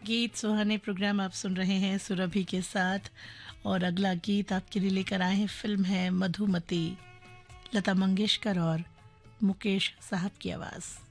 गीत सुहाने प्रोग्राम आप सुन रहे हैं सुरभि के साथ। और अगला गीत आपके लिए लेकर आए हैं, फिल्म है मधुमती, लता मंगेशकर और मुकेश साहब की आवाज़।